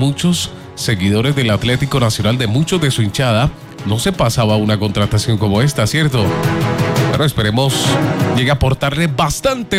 muchos seguidores del Atlético Nacional, de muchos de su hinchada, no se pasaba una contratación como esta, ¿cierto? Pero esperemos llegue a aportarle bastante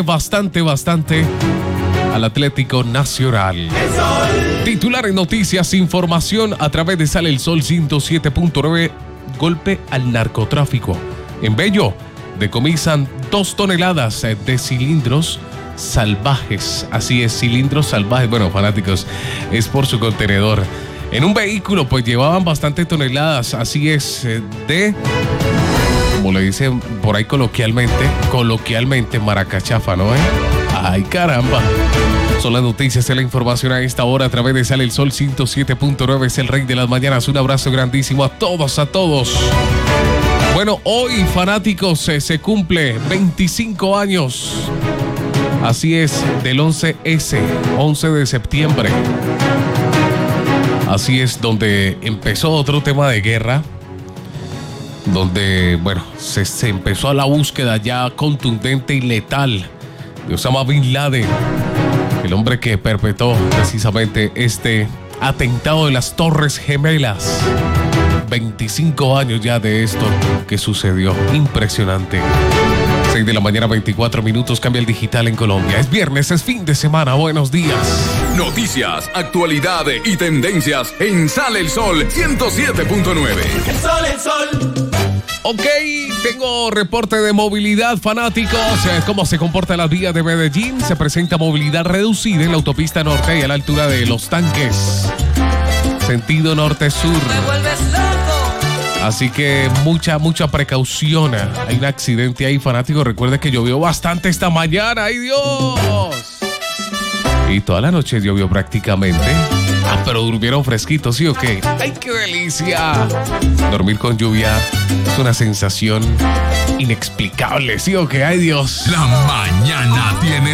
al Atlético Nacional. Titular en noticias, información a través de Sale el Sol 107.9. Golpe al narcotráfico. En Bello decomisan 2 toneladas de cilindros salvajes. Así es, cilindros salvajes. Bueno, fanáticos, es por su contenedor. En un vehículo, pues llevaban bastantes toneladas. Así es, como le dicen por ahí coloquialmente, maracachafa, ¿no? Ay, caramba. Son las noticias y la información a esta hora a través de Sale el Sol 107.9. Es el rey de las mañanas. Un abrazo grandísimo a todos. Bueno, hoy, fanáticos, se cumple 25 años. Así es, del 11S, 11 de septiembre. Así es, donde empezó otro tema de guerra. Donde, bueno, se empezó la búsqueda ya contundente y letal de Osama Bin Laden, el hombre que perpetró precisamente este atentado de las Torres Gemelas. 25 años ya de esto que sucedió. Impresionante. 6 de la mañana, 24 minutos. Cambia el digital en Colombia. Es viernes, es fin de semana. Buenos días. Noticias, actualidad y tendencias en Sale el Sol 107.9. El sol. Ok, tengo reporte de movilidad, fanáticos. ¿Cómo se comporta la vía de Medellín? Se presenta movilidad reducida en la autopista norte y a la altura de Los Tanques. Sentido norte-sur. Así que mucha precaución. Hay un accidente ahí, fanático. Recuerda que llovió bastante esta mañana. ¡Ay, Dios! Y toda la noche llovió prácticamente. Pero durmieron fresquitos, ¿sí o qué? ¡Ay, qué delicia! Dormir con lluvia es una sensación inexplicable, ¿sí o qué? ¡Ay, Dios! La mañana tiene